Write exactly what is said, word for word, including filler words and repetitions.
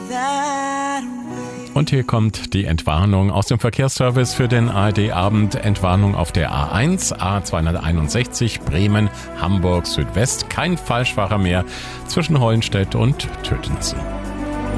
Und hier kommt die Entwarnung aus dem Verkehrsservice für den A R D-Abend. Entwarnung auf der A eins, A zweihunderteinundsechzig, Bremen, Hamburg Südwest. Kein Falschfahrer mehr zwischen Hollenstedt und Tötensee.